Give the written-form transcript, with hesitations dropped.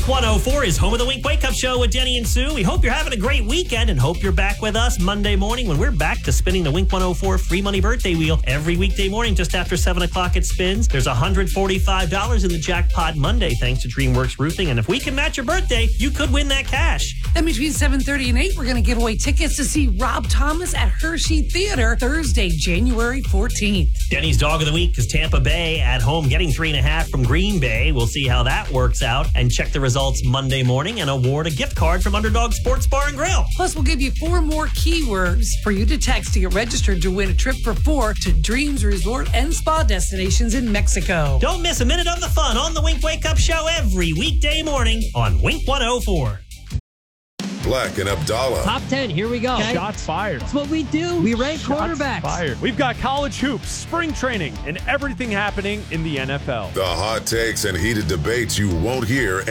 104 is home of the Wink Wake Up Show with Denny and Sue. We hope you're having a great weekend and hope you're back with us Monday morning when we're back to spinning the Wink 104 free money birthday wheel. Every weekday morning just after 7 o'clock it spins. There's $145 in the jackpot Monday thanks to DreamWorks Roofing. And if we can match your birthday, you could win that cash. And between 7:30 and 8, we're going to give away tickets to see Rob Thomas at Hershey Theater Thursday, January 14th. Denny's Dog of the Week is Tampa Bay at home getting 3.5 from Green Bay. We'll see how that works out and check the results Monday morning and award a gift card from Underdog Sports Bar and Grill. Plus, we'll give you 4 more keywords for you to text to get registered to win a trip for 4 to Dreams Resort and Spa destinations in Mexico. Don't miss a minute of the fun on the Wink Wake Up Show every weekday morning on Wink 104. Black and Abdallah. Top 10, here we go. Okay. Shots fired. That's what we do. We rank quarterbacks. Fired. We've got college hoops, spring training, and everything happening in the NFL. The hot takes and heated debates you won't hear